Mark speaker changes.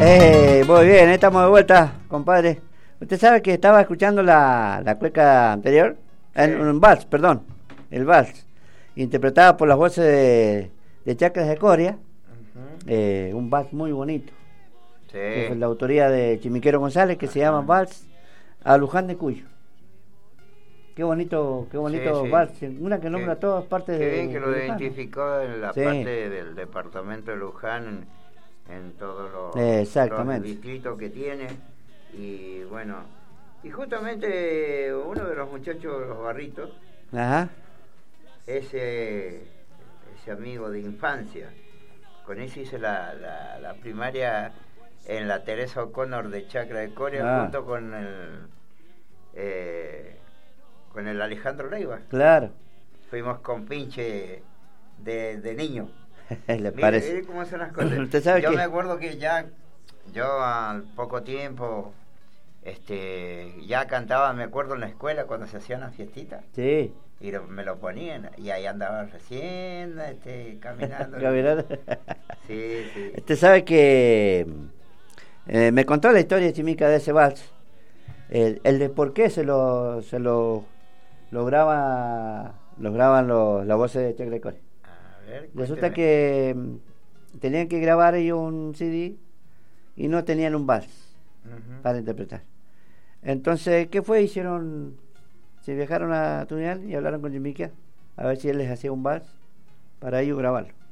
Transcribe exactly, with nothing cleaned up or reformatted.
Speaker 1: Eh, muy bien, estamos de vuelta, compadre. Usted sabe que estaba escuchando la, la cueca anterior,
Speaker 2: Sí.
Speaker 1: el, un vals, perdón, el vals, interpretada por las voces de, de Chacras de Coria,
Speaker 2: Ujú.
Speaker 1: eh, un vals muy bonito, que fue
Speaker 2: Sí.
Speaker 1: la autoría de Chimiquero González, que se llama Vals a Luján de Cuyo. Qué bonito, qué bonito
Speaker 2: Sí, sí.
Speaker 1: vals, una que nombra
Speaker 2: Qué-
Speaker 1: todas partes
Speaker 2: Qué
Speaker 1: de,
Speaker 2: bien que lo
Speaker 1: de Luján, ¿no?
Speaker 2: identificó en la
Speaker 1: Sí.
Speaker 2: parte del departamento de Luján, en, en todos los,
Speaker 1: Exactamente.
Speaker 2: los distritos que tiene. Y bueno, y justamente uno de los muchachos, los Barritos,
Speaker 1: Ajá,
Speaker 2: ese, ese amigo de infancia, con ese hice la, la, la primaria en la Teresa O'Connor de Chacra de Coria,
Speaker 1: Ah.
Speaker 2: junto con el eh, con el Alejandro Leiva.
Speaker 1: claro,
Speaker 2: Fuimos con pinche de, de niño.
Speaker 1: le
Speaker 2: Mire,
Speaker 1: parece.
Speaker 2: mire cómo son las cosas.
Speaker 1: Usted sabe
Speaker 2: Yo
Speaker 1: que...
Speaker 2: me acuerdo que ya, yo al poco tiempo, este, ya cantaba, me acuerdo en la escuela cuando se hacían las fiestitas.
Speaker 1: Sí.
Speaker 2: Y lo- me lo ponían, y ahí andaba recién, este, caminando.
Speaker 1: Caminando.
Speaker 2: Sí, sí.
Speaker 1: Usted sabe que eh, me contó la historia Chimica de ese vals, el, el de por qué se lo se lo lograba lograban los, las voces de Chacra de Coria.
Speaker 2: A ver,
Speaker 1: Resulta
Speaker 2: cuénteme.
Speaker 1: que mm, tenían que grabar ellos un C D y no tenían un vals
Speaker 2: Ujú.
Speaker 1: para interpretar. Entonces, ¿qué fue? Hicieron, se viajaron a Tunal y hablaron con Chimica a ver si él les hacía un vals para ellos grabarlo.